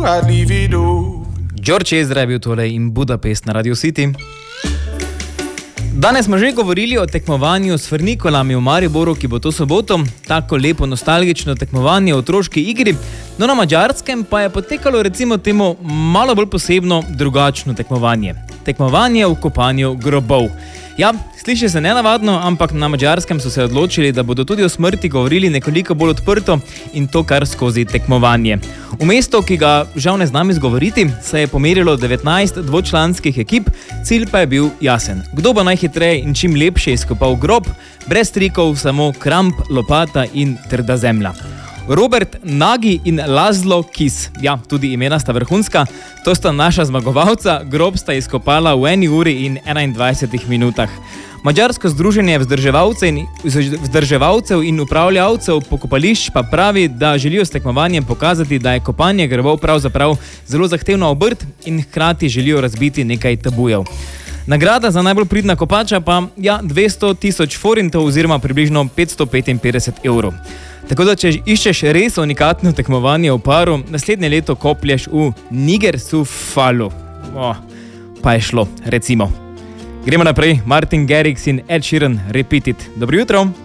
I'd leave it all. George Ezra je bil tole in Budapest na Radio City. Danes smo že govorili o tekmovanju s frnikolami v Mariboru, ki bo to soboto, tako lepo nostalgično tekmovanje v otroški igri, no na Madžarskem pa je potekalo recimo temu malo bolj posebno drugačno tekmovanje. Tekmovanje v kopanju grobov. Ja, sliši se nenavadno, ampak na Madžarskem so se odločili, da bodo tudi o smrti govorili nekoliko bolj odprto in to kar skozi tekmovanje. V mesto, ki ga žal ne znam izgovoriti, se je pomerilo 19 dvočlanskih ekip, cilj pa je bil jasen. Kdo bo najhitreje in čim lepše izkopal grob, brez trikov, samo kramp, lopata in trda zemlja. Robert Nagy in Laszlo Kis, ja, tudi imena sta vrhunska, to sta naša zmagovalca, grob sta izkopala v 1 uri in 21 minutah. Madžarsko združenje vzdrževalcev in upravljavcev pokopališč pa pravi, da želijo s tekmovanjem pokazati, da je kopanje grobov pravzaprav zelo zahtevna obrt in hkrati želijo razbiti nekaj tabujev. Nagrada za najbolj pridna kopača pa 200.000 forintov oziroma približno 555 evrov. Tako da, če iščeš res unikatno tekmovanje v paru, naslednje leto koplješ v Nigersufalu. Pa je šlo, recimo. Gremo naprej, Martin Garrix in Ed Sheeran, Repeat It. Dobro jutro!